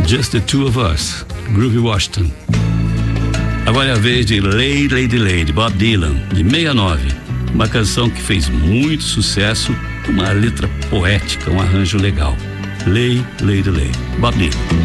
Just the Two of Us, Groove Washington. Agora é a vez de Lay, Lady, Lady, Bob Dylan, de 69. Uma canção que fez muito sucesso, uma letra poética, um arranjo legal. Lay, Lady, Lady, Bob Dylan.